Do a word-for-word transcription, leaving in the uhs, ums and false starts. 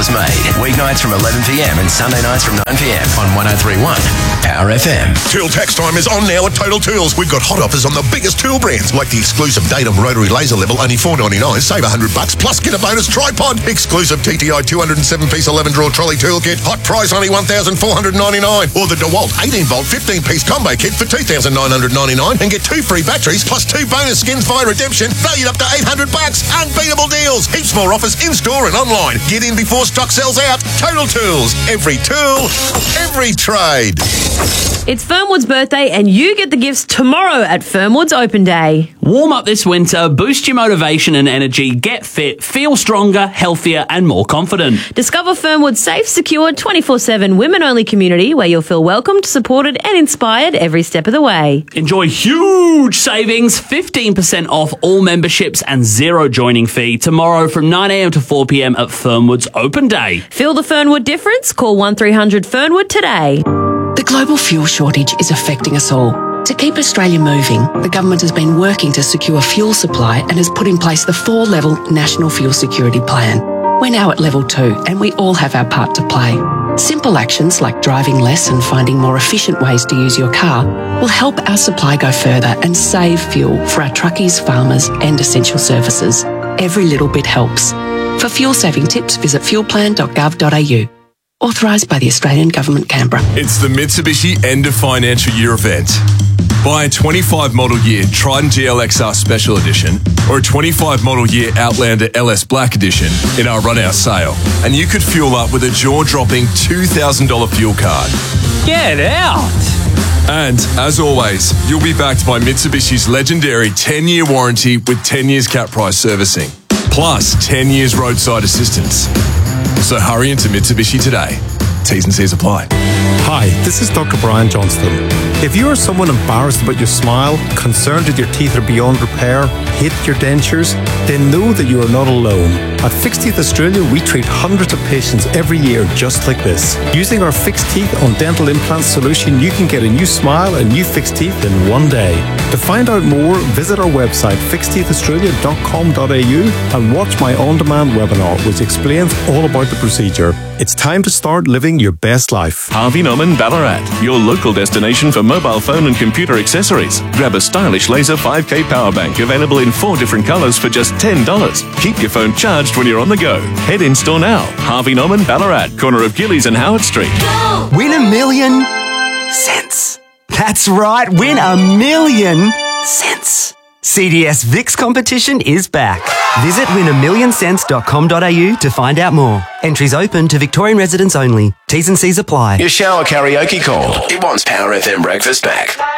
Yours Made. Weeknights from eleven p m and Sunday nights from nine p m on one oh three point one Power F M. Tool tax time is on now at Total Tools. We've got hot offers on the biggest tool brands, like the exclusive Datum rotary laser level, only four ninety-nine. Save one hundred bucks, plus get a bonus tripod. Exclusive T T I two oh seven piece eleven drawer trolley toolkit. Hot price only one thousand four hundred ninety-nine. Or the DeWalt eighteen volt fifteen piece combo kit for two thousand nine hundred ninety-nine and get two free batteries plus two bonus skins via redemption, valued up to eight hundred bucks. Unbeatable deals. Heaps more offers in-store and online. Get in before stock sells out. Total Tools. Every tool, every trade. It's Fernwood's birthday and you get the gifts tomorrow at Fernwood's Open Day. Warm up this winter, boost your motivation and energy, get fit, feel stronger, healthier and more confident. Discover Fernwood's safe, secure, twenty-four seven women-only community where you'll feel welcomed, supported and inspired every step of the way. Enjoy huge savings, fifteen percent off all memberships and zero joining fee tomorrow from nine a m to four p m at Fernwood's Open Day. Feel the Fernwood difference? Call one three hundred Fernwood today. The global fuel shortage is affecting us all. To keep Australia moving, the government has been working to secure fuel supply and has put in place the four-level National Fuel Security Plan. We're now at level two and we all have our part to play. Simple actions like driving less and finding more efficient ways to use your car will help our supply go further and save fuel for our truckies, farmers and essential services. Every little bit helps. For fuel-saving tips, visit fuel plan dot gov dot a u. Authorised by the Australian Government, Canberra. It's the Mitsubishi End of Financial Year event. Buy a twenty-five model year Trident G L X R Special Edition or a twenty-five model year Outlander L S Black Edition in our run-out sale, and you could fuel up with a jaw-dropping two thousand dollars fuel card. Get out! And, as always, you'll be backed by Mitsubishi's legendary ten-year warranty with ten years cap price servicing, plus ten years roadside assistance. So hurry into Mitsubishi today. T's and C's apply. Hi, this is Doctor Brian Johnston. If you are someone embarrassed about your smile, concerned that your teeth are beyond repair, hate your dentures, then know that you are not alone. At Fixed Teeth Australia, we treat hundreds of patients every year just like this. Using our Fixed Teeth on Dental Implants solution, you can get a new smile and new fixed teeth in one day. To find out more, visit our website fixed teeth australia dot com dot a u and watch my on-demand webinar, which explains all about the procedure. It's time to start living your best life. Harvey Norman Ballarat, your local destination for mobile phone and computer accessories. Grab a stylish laser five K power bank available in four different colours for just ten dollars. Keep your phone charged when you're on the go. Head in store now. Harvey Norman Ballarat, corner of Gillies and Howard Street. Go! Win a million cents. That's right, win a million cents. C D S Vix competition is back. Visit win a million cents dot com dot a u to find out more. Entries open to Victorian residents only. T's and C's apply. Your shower karaoke called. It wants Power F M breakfast back.